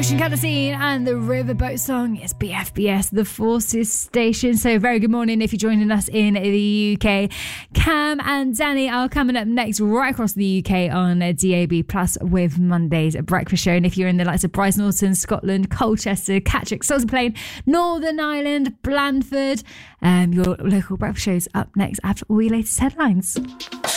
Ocean Canteen and the Riverboat song is BFBS, the Forces Station. So very good morning if you're joining us in the UK. Cam and Danny are coming up next right across the UK on DAB Plus with Monday's breakfast show. And if you're in the likes of Bryce Norton, Scotland, Colchester, Catterick, Salisbury Plain, Northern Ireland, Blandford, your local breakfast show's up next after all your latest headlines.